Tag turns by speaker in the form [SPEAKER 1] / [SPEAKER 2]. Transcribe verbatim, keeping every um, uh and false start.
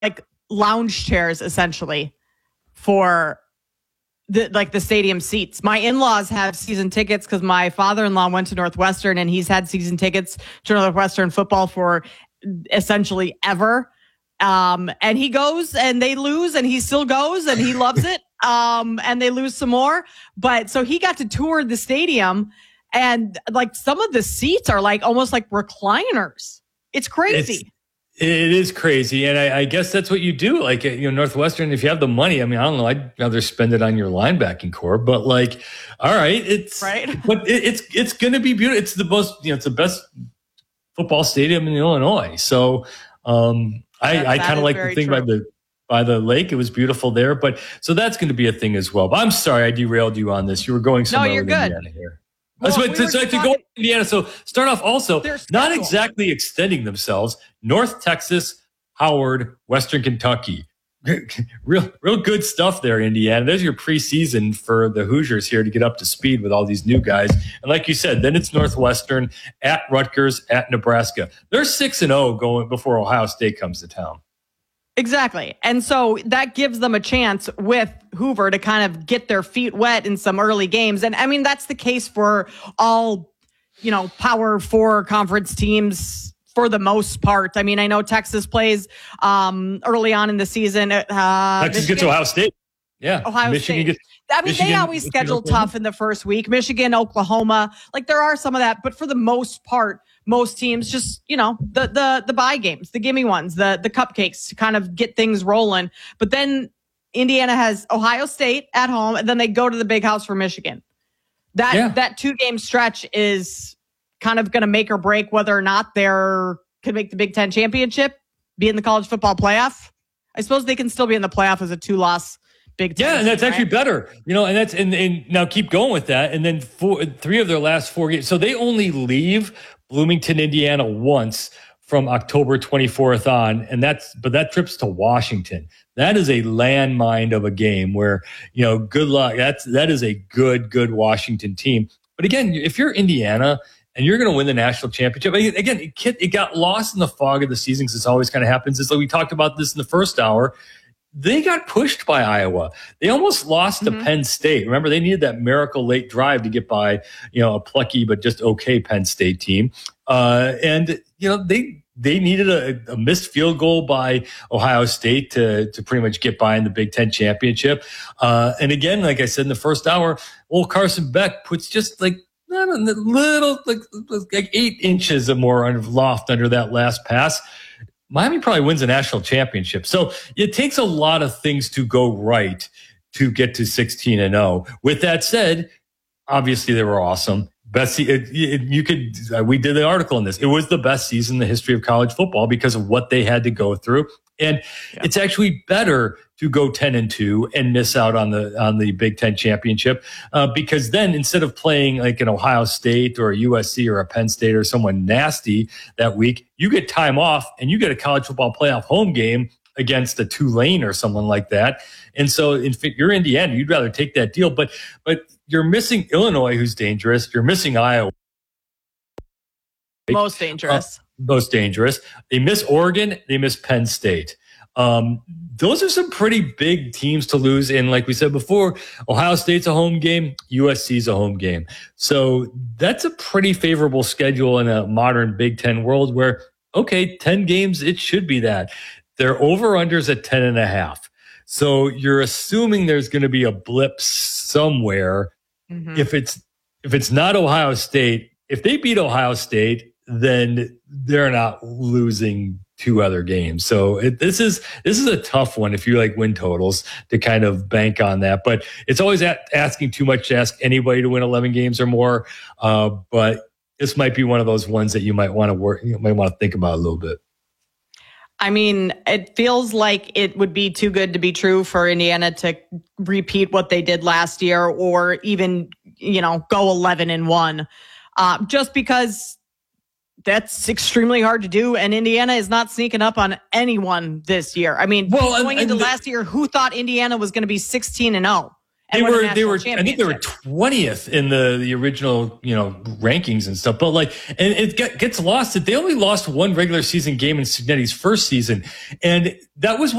[SPEAKER 1] like lounge chairs essentially for the like the stadium seats. My in-laws have season tickets because my father-in-law went to Northwestern and he's had season tickets to Northwestern football for essentially ever. Um, and he goes and they lose and he still goes and he loves it. Um, and they lose some more. But so he got to tour the stadium and like some of the seats are like almost like recliners. It's crazy.
[SPEAKER 2] It's- It is crazy, and I, I guess that's what you do. Like, you know, Northwestern, if you have the money, I mean, I don't know, I'd rather spend it on your linebacking core. But like, all right, it's
[SPEAKER 1] right,
[SPEAKER 2] but it, it's it's going to be beautiful. It's the most, you know, it's the best football stadium in Illinois. So, um, I, I kind of like the thing true. by the by the lake. It was beautiful there, but so that's going to be a thing as well. But I'm sorry, I derailed you on this. You were going somewhere.
[SPEAKER 1] No, you're
[SPEAKER 2] with
[SPEAKER 1] good.
[SPEAKER 2] Indiana here.
[SPEAKER 1] Well,
[SPEAKER 2] so,
[SPEAKER 1] we
[SPEAKER 2] so, so to go to Indiana, so start off also, not exactly extending themselves. North Texas, Howard, Western Kentucky. Real, real good stuff there, Indiana. There's your preseason for the Hoosiers here to get up to speed with all these new guys. And like you said, then it's Northwestern, at Rutgers, at Nebraska. They're six and zero going before Ohio State comes to town.
[SPEAKER 1] Exactly. And so that gives them a chance with Hoover to kind of get their feet wet in some early games. And I mean, that's the case for all, you know, Power Four conference teams for the most part. I mean, I know Texas plays um, early on in the season. Uh,
[SPEAKER 2] Texas Michigan, gets Ohio State. Yeah.
[SPEAKER 1] Ohio
[SPEAKER 2] Michigan
[SPEAKER 1] State.
[SPEAKER 2] Gets,
[SPEAKER 1] I mean,
[SPEAKER 2] Michigan,
[SPEAKER 1] they always
[SPEAKER 2] Michigan,
[SPEAKER 1] schedule
[SPEAKER 2] Oklahoma.
[SPEAKER 1] tough in the first week. Michigan, Oklahoma, like there are some of that, but for the most part, most teams just, you know, the the the bye games, the gimme ones, the the cupcakes to kind of get things rolling. But then Indiana has Ohio State at home, and then they go to the Big House for Michigan. That
[SPEAKER 2] yeah.
[SPEAKER 1] that two game stretch is kind of going to make or break whether or not they're can make the Big Ten championship, be in the college football playoff. I suppose they can still be in the playoff as a two loss Big Ten.
[SPEAKER 2] Yeah, and that's
[SPEAKER 1] right?
[SPEAKER 2] actually better, you know. And that's and, and now keep going with that. And then four, three of their last four games, so they only leave Bloomington, Indiana, once from October twenty-fourth on, and that's but that trip's to Washington. That is a landmine of a game where, you know, good luck. That's that is a good, good Washington team. But again, if you're Indiana and you're going to win the national championship, again, it, it got lost in the fog of the season because this always kind of happens. It's like we talked about this in the first hour. They got pushed by Iowa. They almost lost mm-hmm. to Penn State. Remember, they needed that miracle late drive to get by, you know, a plucky but just okay Penn State team. Uh, and, you know, they they needed a, a missed field goal by Ohio State to, to pretty much get by in the Big Ten championship. Uh, and again, like I said in the first hour, old Carson Beck puts just like not a little, like, like eight inches or more of loft under that last pass. Miami probably wins a national championship. So it takes a lot of things to go right to get to sixteen and oh. With that said, obviously they were awesome. Best, it, it, you could, uh, we did the article on this. It was the best season in the history of college football because of what they had to go through. And yeah. it's actually better to go ten and two and miss out on the, on the Big Ten championship. Uh, because then instead of playing like an Ohio State or a U S C or a Penn State or someone nasty that week, you get time off and you get a college football playoff home game against a Tulane or someone like that. And so if you're Indiana, you'd rather take that deal, but, but you're missing Illinois, who's dangerous. You're missing Iowa.
[SPEAKER 1] Most dangerous.
[SPEAKER 2] Uh, most dangerous. They miss Oregon. They miss Penn State. Um, those are some pretty big teams to lose. And like we said before, Ohio State's a home game. U S C's a home game. So that's a pretty favorable schedule in a modern Big Ten world where, okay, ten games, it should be that. Their over-unders at ten and a half. So you're assuming there's going to be a blip somewhere. Mm-hmm. If it's, if it's not Ohio State, if they beat Ohio State, then they're not losing two other games. So it, this is this is a tough one if you like win totals to kind of bank on that. But it's always a- asking too much to ask anybody to win eleven games or more. Uh, but this might be one of those ones that you might want to work. You might want to think about a little bit.
[SPEAKER 1] I mean, it feels like it would be too good to be true for Indiana to repeat what they did last year, or even, you know, go eleven and one, uh, just because that's extremely hard to do. And Indiana is not sneaking up on anyone this year. I mean, well, going and, and into the, last year, who thought Indiana was going to be sixteen and oh? and
[SPEAKER 2] they
[SPEAKER 1] won a
[SPEAKER 2] were, they
[SPEAKER 1] national
[SPEAKER 2] were, I think they were
[SPEAKER 1] championship.
[SPEAKER 2] twentieth in the, the original, you know, rankings and stuff. But like, and it get, gets lost that they only lost one regular season game in Cignetti's first season. And that was